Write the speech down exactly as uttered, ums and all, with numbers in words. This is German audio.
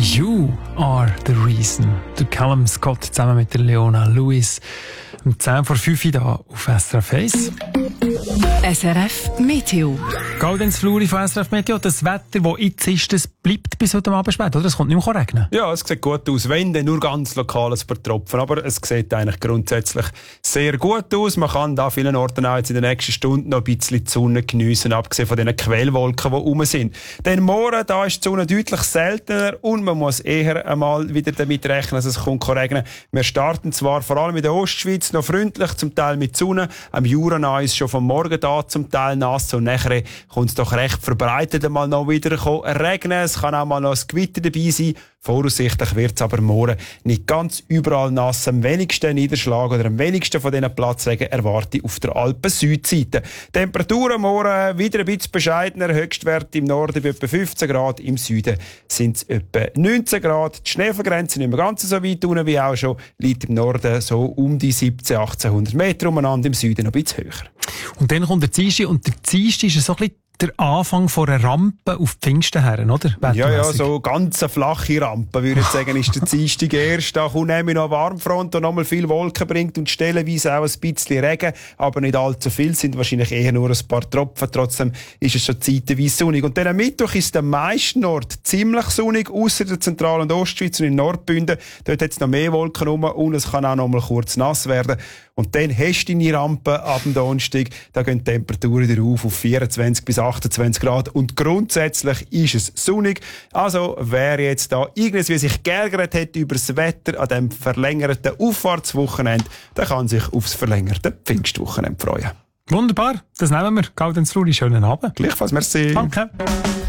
You are the reason. Der Callum Scott zusammen mit der Leona Lewis. Um zehn vor fünf da auf S R F eins. S R F Meteo. Gaudenz Fluri von S R F Meteo. Das Wetter, das jetzt ist, das bleibt bis heute Abend spät, oder? Es kommt nicht mehr regnen. Ja, es sieht gut aus. Wenn, dann nur ganz lokal ein paar Tropfen. Aber es sieht eigentlich grundsätzlich sehr gut aus. Man kann da vielen Orten auch jetzt in den nächsten Stunden noch ein bisschen die Sonne geniessen, abgesehen von den Quellwolken, die rum sind. Denn morgen, da ist die Sonne deutlich seltener und man muss eher einmal wieder damit rechnen, dass es kommt regnen. Wir starten zwar vor allem in der Ostschweiz noch freundlich, zum Teil mit Sonne. Am Jura ist schon vom Morgen da zum Teil nass und nachher kommt es doch recht verbreitet einmal noch wieder regnen. Es kann auch mal noch ein Gewitter dabei sein. Voraussichtlich wird es aber morgen nicht ganz überall nass. Am wenigsten Niederschlag oder am wenigsten von diesen Platzregen erwarte ich auf der Alpen-Südseite. Temperaturen morgen wieder ein bisschen bescheidener. Höchstwerte im Norden bei etwa fünfzehn Grad, im Süden sind es etwa neunzehn Grad. Die Schneefallgrenze nicht mehr ganz so weit unten wie auch schon, liegt im Norden so um die siebzehnhundert, achtzehnhundert Meter umeinander, im Süden noch ein bisschen höher. Und dann kommt der Dienstag und der Dienstag ist so ein bisschen der Anfang von einer Rampe auf die Pfingsten her, oder? Ja, ja, so ganz eine flache Rampe, würde ich sagen, ist der Dienstag erst. Da kommt nämlich noch eine Warmfront, die nochmal viel Wolken bringt und stellenweise auch ein bisschen Regen, aber nicht allzu viel, sind wahrscheinlich eher nur ein paar Tropfen. Trotzdem ist es schon zeitweise sonnig. Und dann am Mittwoch ist es am meisten Ort ziemlich sonnig, ausser der Zentral- und Ostschweiz und in Nordbünden. Dort hat es noch mehr Wolken rum und es kann auch noch mal kurz nass werden. Und dann hast du deine Rampe ab dem Donnerstag, da gehen die Temperaturen wieder auf auf vierundzwanzig bis achtundzwanzig Grad und grundsätzlich ist es sonnig. Also wer jetzt da irgendwie sich geärgert hat über das Wetter an dem verlängerten Auffahrtswochenende, der kann sich aufs verlängerte Pfingstwochenende freuen. Wunderbar, das nehmen wir. Gaudenz Fluri, schönen Abend. Gleichfalls, merci. Danke.